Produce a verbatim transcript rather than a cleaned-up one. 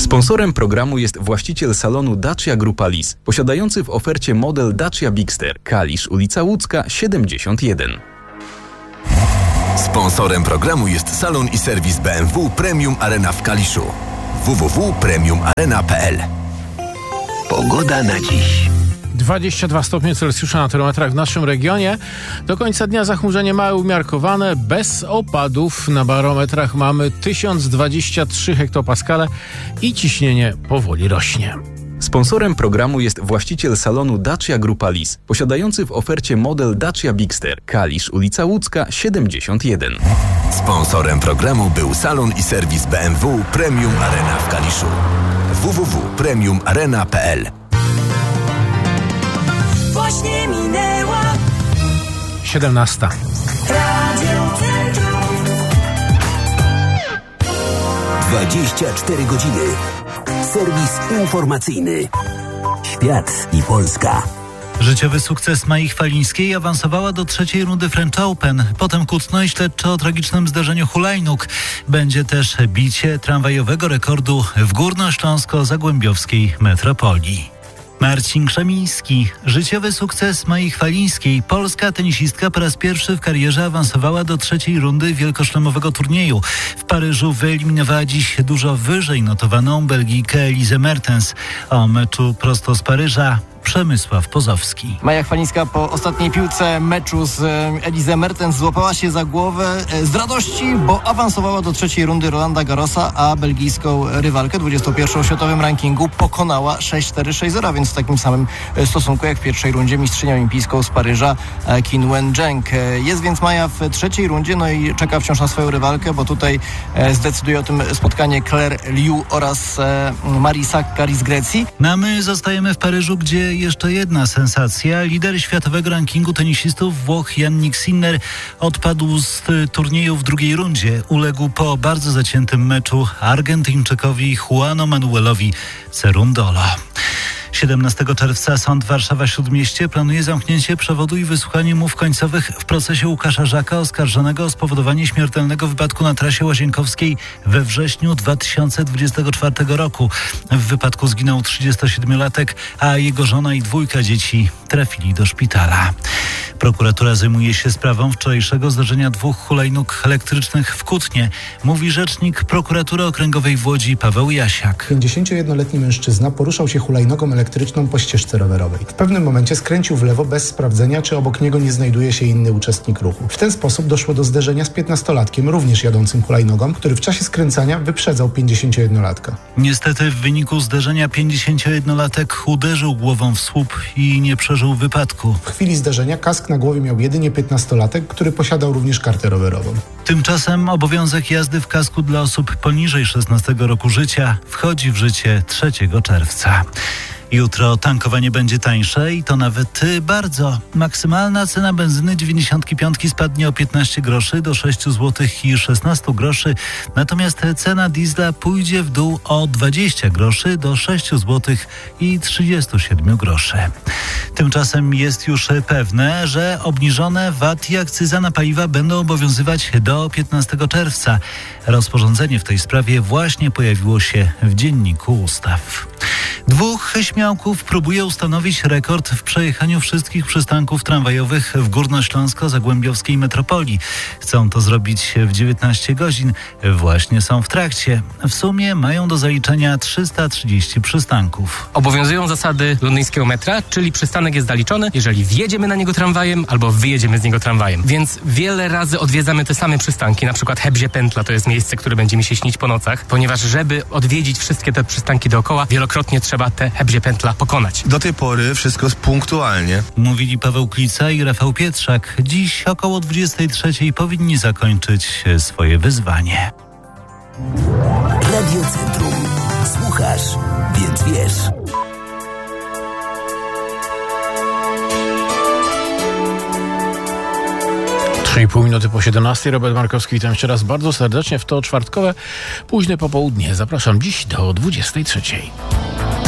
Sponsorem programu jest właściciel salonu Dacia Grupa Lis, posiadający w ofercie model Dacia Bigster, Kalisz, ulica Łódzka, siedemdziesiąt jeden. Sponsorem programu jest salon i serwis B M W Premium Arena w Kaliszu. w w w kropka premium arena kropka p l. Pogoda na dziś. dwadzieścia dwa stopnie Celsjusza na termometrach w naszym regionie. Do końca dnia zachmurzenie małe umiarkowane, bez opadów. Na barometrach mamy tysiąc dwadzieścia trzy hektopaskale i ciśnienie powoli rośnie. Sponsorem programu jest właściciel salonu Dacia Grupa Lis, posiadający w ofercie model Dacia Bigster, Kalisz, ulica Łódzka, siedemdziesiąt jeden. Sponsorem programu był salon i serwis B M W Premium Arena w Kaliszu. w w w kropka premium arena kropka p l. Właśnie minęła siedemnasta. Radio Centrum. dwadzieścia cztery godziny. Serwis informacyjny. Świat i Polska. Życiowy sukces Mai Chwalińskiej awansowała do trzeciej rundy French Open. Potem kłótno i śledczy o tragicznym zdarzeniu hulajnóg. Będzie też bicie tramwajowego rekordu w górnośląsko-zagłębiowskiej metropolii. Marcin Krzemiński. Życiowy sukces Mai Chwalińskiej. Polska tenisistka po raz pierwszy w karierze awansowała do trzeciej rundy wielkoszlemowego turnieju. W Paryżu wyeliminowała dziś dużo wyżej notowaną Belgijkę Elizę Mertens. O meczu prosto z Paryża Przemysław Pozowski. Maja Chwalińska po ostatniej piłce meczu z Elizę Mertens złapała się za głowę z radości, bo awansowała do trzeciej rundy Rolanda Garrosa, a belgijską rywalkę dwudziestą pierwszą w światowym rankingu pokonała sześć cztery sześć zero, więc w takim samym stosunku jak w pierwszej rundzie mistrzynią olimpijską z Paryża Qin Wen-zheng. Jest więc Maja w trzeciej rundzie, no i czeka wciąż na swoją rywalkę, bo tutaj zdecyduje o tym spotkanie Claire Liu oraz Marii Sakkari z Grecji. No a my zostajemy w Paryżu, gdzie jeszcze jedna sensacja. Lider światowego rankingu tenisistów Włoch Jannik Sinner odpadł z turnieju w drugiej rundzie. Uległ po bardzo zaciętym meczu Argentyńczykowi Juanu Manuelowi Cerundolo. siedemnastego czerwca Sąd Warszawa-Śródmieście planuje zamknięcie przewodu i wysłuchanie mów końcowych w procesie Łukasza Żaka oskarżonego o spowodowanie śmiertelnego wypadku na trasie łazienkowskiej we wrześniu dwa tysiące dwudziestego czwartego roku. W wypadku zginął trzydziestosiedmiolatek, a jego żona i dwójka dzieci trafili do szpitala. Prokuratura zajmuje się sprawą wczorajszego zdarzenia dwóch hulajnóg elektrycznych w Kutnie, mówi rzecznik Prokuratury Okręgowej w Łodzi Paweł Jasiak. pięćdziesięciojednoletni mężczyzna poruszał się hulajnogą elektryczną po ścieżce rowerowej. W pewnym momencie skręcił w lewo bez sprawdzenia, czy obok niego nie znajduje się inny uczestnik ruchu. W ten sposób doszło do zderzenia z piętnastolatkiem, również jadącym hulajnogą, który w czasie skręcania wyprzedzał pięćdziesięciojednolatka. Niestety w wyniku zderzenia pięćdziesięciojednolatek uderzył głową w słup i nie przeżył wypadku. W chwili zderzenia kask na głowie miał jedynie piętnastolatek, który posiadał również kartę rowerową. Tymczasem obowiązek jazdy w kasku dla osób poniżej szesnastego roku życia wchodzi w życie trzeciego czerwca. Jutro tankowanie będzie tańsze i to nawet bardzo. Maksymalna cena benzyny dziewięćdziesiątki piątki spadnie o piętnaście groszy do sześć złotych i szesnaście groszy, natomiast cena diesla pójdzie w dół o dwadzieścia groszy do sześć złotych i trzydzieści siedem groszy. Tymczasem jest już pewne, że obniżone V A T i akcyza na paliwa będą obowiązywać do piętnastego czerwca. Rozporządzenie w tej sprawie właśnie pojawiło się w Dzienniku Ustaw. Dwóch śmiałków próbuje ustanowić rekord w przejechaniu wszystkich przystanków tramwajowych w górnośląsko-zagłębiowskiej metropolii. Chcą to zrobić w dziewiętnaście godzin. Właśnie są w trakcie. W sumie mają do zaliczenia trzysta trzydzieści przystanków. Obowiązują zasady londyńskiego metra, czyli przystanek jest zaliczony, jeżeli wjedziemy na niego tramwajem albo wyjedziemy z niego tramwajem. Więc wiele razy odwiedzamy te same przystanki, na przykład Hebzie Pętla to jest miejsce, które będzie mi się śnić po nocach, ponieważ żeby odwiedzić wszystkie te przystanki dookoła, wielokrotnie trzeba te Hebzie Pętla pokonać. Do tej pory wszystko jest punktualnie. Mówili Paweł Klica i Rafał Pietrzak. Dziś około dwudziestej trzeciej powinni zakończyć swoje wyzwanie. Radio Centrum. Słuchasz, więc wiesz. trzy i pół minuty po siedemnastej. Robert Markowski, witam jeszcze raz bardzo serdecznie w to czwartkowe, późne popołudnie. Zapraszam dziś do dwudziestej trzeciej.